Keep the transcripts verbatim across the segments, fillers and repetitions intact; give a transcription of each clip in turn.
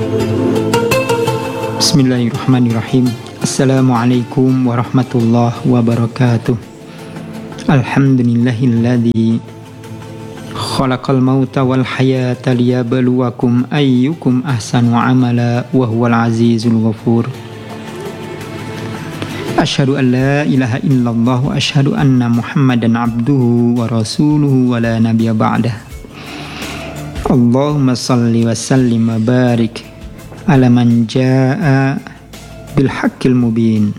Bismillahirrahmanirrahim. Assalamualaikum warahmatullahi wabarakatuh. Alhamdulillahilladzi khalaqal mauta wal hayata liyabluwakum ayyukum ahsanu amala wa huwal azizul ghafur. Asyhadu an la ilaha illallah wa asyhadu anna Muhammadan abduhu wa rasuluhu wa la nabiyya ba'dah. Allahumma salli wa sallim wa barik ala man jaa bil haqqil mubin.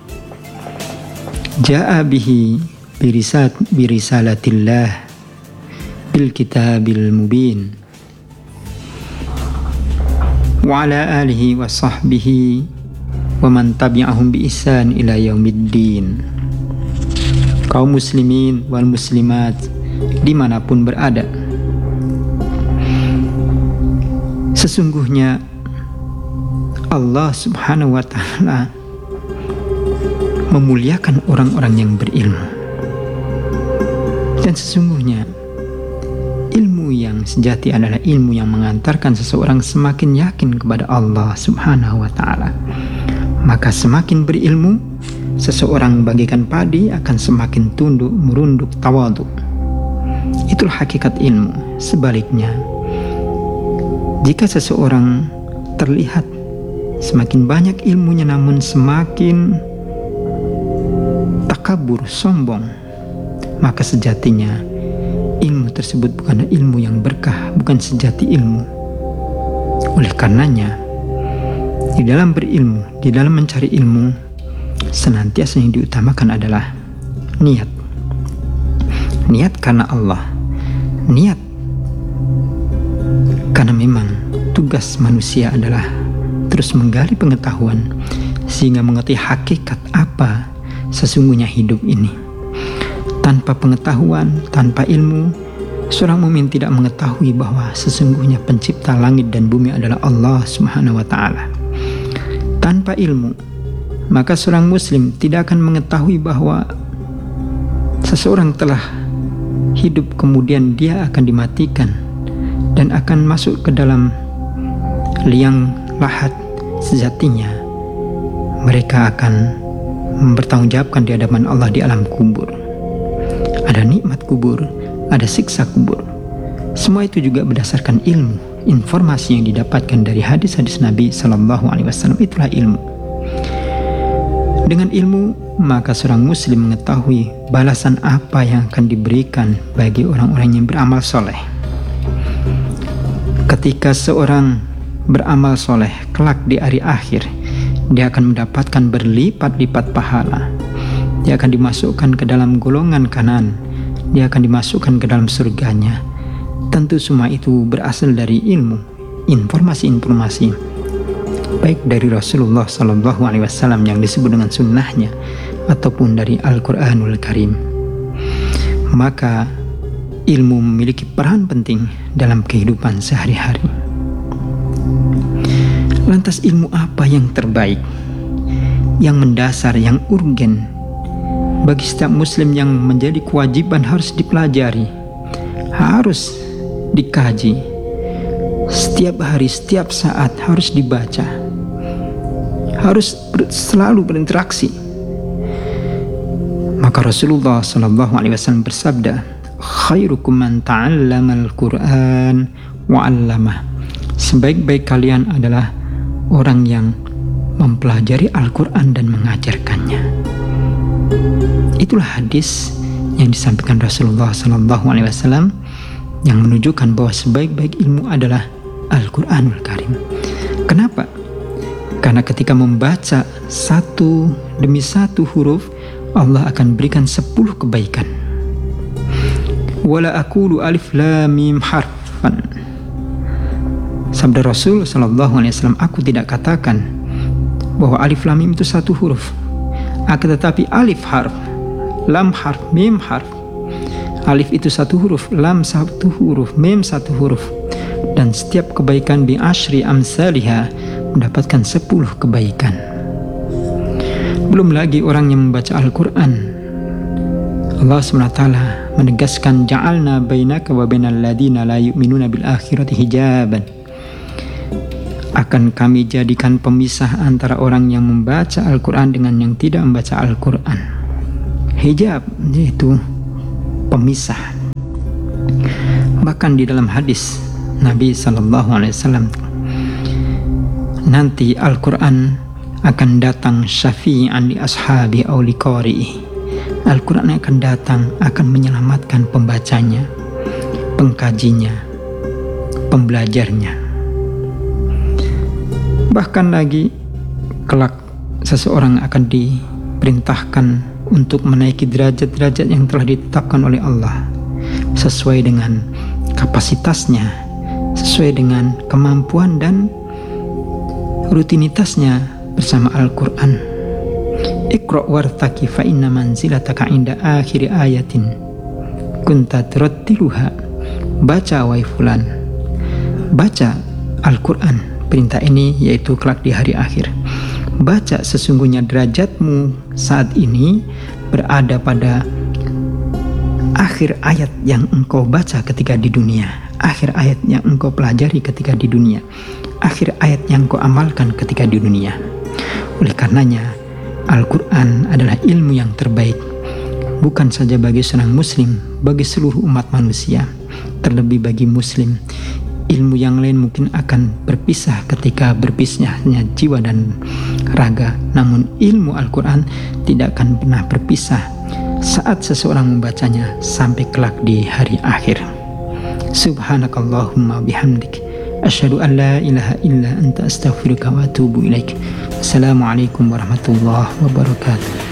Jaa bihi birisat birisalatillah bil kitabil mubin. Wa ala alihi wa sahbihi wa man tabi'ahum bi ihsan ila yaumiddin. Kaum muslimin wal muslimat dimanapun berada, sesungguhnya Allah subhanahu wa ta'ala memuliakan orang-orang yang berilmu. Dan sesungguhnya ilmu yang sejati adalah ilmu yang mengantarkan seseorang semakin yakin kepada Allah subhanahu wa ta'ala. Maka semakin berilmu, seseorang bagikan padi akan semakin tunduk, merunduk, tawadhu. Itulah hakikat ilmu. Sebaliknya, jika seseorang terlihat semakin banyak ilmunya namun semakin takabur, sombong, maka sejatinya ilmu tersebut bukanlah ilmu yang berkah, bukan sejati ilmu. Oleh karenanya, di dalam berilmu, di dalam mencari ilmu, senantiasa yang diutamakan adalah niat. Niat karena Allah. Niat karena memang tugas manusia adalah terus menggali pengetahuan sehingga mengerti hakikat apa sesungguhnya hidup ini. Tanpa pengetahuan, tanpa ilmu, seorang mukmin tidak mengetahui bahwa sesungguhnya pencipta langit dan bumi adalah Allah subhanahu wa ta'ala. Tanpa ilmu, maka seorang muslim tidak akan mengetahui bahwa seseorang telah hidup kemudian dia akan dimatikan dan akan masuk ke dalam liang lahat. Sejatinya mereka akan mempertanggungjawabkan di hadapan Allah di alam kubur. Ada nikmat kubur, ada siksa kubur. Semua itu juga berdasarkan ilmu, informasi yang didapatkan dari hadis-hadis Nabi Sallallahu Alaihi Wasallam. Itulah ilmu. Dengan ilmu, maka seorang muslim mengetahui balasan apa yang akan diberikan bagi orang-orang yang beramal soleh. Ketika seorang beramal soleh, kelak di hari akhir, dia akan mendapatkan berlipat-lipat pahala. Dia akan dimasukkan ke dalam golongan kanan. Dia akan dimasukkan ke dalam surganya. Tentu semua itu berasal dari ilmu, informasi-informasi, baik dari Rasulullah Sallallahu Alaihi Wasallam yang disebut dengan sunnahnya, ataupun dari Al-Quranul Karim. Maka ilmu memiliki peran penting dalam kehidupan sehari-hari. Lantas ilmu apa yang terbaik, yang mendasar, yang urgen bagi setiap muslim yang menjadi kewajiban harus dipelajari, harus dikaji, setiap hari, setiap saat harus dibaca, harus ber, selalu berinteraksi. Maka Rasulullah Sallallahu Alaihi Wasallam bersabda, khairukum man ta'allamal Qur'an wa 'allamah. Sebaik-baik kalian adalah orang yang mempelajari Al-Quran dan mengajarkannya. Itulah hadis yang disampaikan Rasulullah Sallallahu Alaihi Wasallam yang menunjukkan bahwa sebaik-baik ilmu adalah Al-Quranul Karim. Kenapa? Karena ketika membaca satu demi satu huruf, Allah akan berikan sepuluh kebaikan. Wala aqulu alif lam mim harfan. Sabda Rasul Sallallahu Alaihi Wasallam, aku tidak katakan bahwa alif lam mim itu satu huruf, akan tetapi alif harf, lam harf, mim harf. Alif itu satu huruf, lam satu huruf, mim satu huruf, dan setiap kebaikan bi asyri amsalihha mendapatkan sepuluh kebaikan. Belum lagi orang yang membaca Al-Quran. Allah subhanahu wa taala menegaskan, ja'alna bainaka wa bainal ladina la yu'minuna bil akhirati hijaban. akan kami jadikan pemisah antara orang yang membaca Al-Quran dengan yang tidak membaca Al-Quran. Hijab yaitu pemisah. Bahkan di dalam hadis Nabi Sallallahu Alaihi Wasallam, nanti Al-Quran akan datang syafi'an li ashabi aw li qari'i. Al-Quran akan datang, akan menyelamatkan pembacanya, pengkajinya, pembelajarnya. Bahkan lagi kelak seseorang akan diperintahkan untuk menaiki derajat-derajat yang telah ditetapkan oleh Allah sesuai dengan kapasitasnya, sesuai dengan kemampuan dan rutinitasnya bersama Al-Quran. Iqra' wartaqi fa inna manzilataka inda akhir ayatin kunta turattiluha. Baca wahai fulan, baca Al-Quran. Perintah ini yaitu kelak di hari akhir. Baca, sesungguhnya derajatmu saat ini berada pada akhir ayat yang engkau baca ketika di dunia, akhir ayat yang engkau pelajari ketika di dunia, akhir ayat yang engkau amalkan ketika di dunia. Oleh karenanya Al-Quran adalah ilmu yang terbaik, bukan saja bagi seorang muslim, bagi seluruh umat manusia. Terlebih bagi muslim, ilmu yang lain mungkin akan berpisah ketika berpisahnya jiwa dan raga, namun ilmu Al-Quran tidak akan pernah berpisah saat seseorang membacanya sampai kelak di hari akhir. Subhanakallahumma bihamdik, asyhadu an la ilaha illa anta astaghfiruka wa atubu ilaik. Assalamualaikum warahmatullahi wabarakatuh.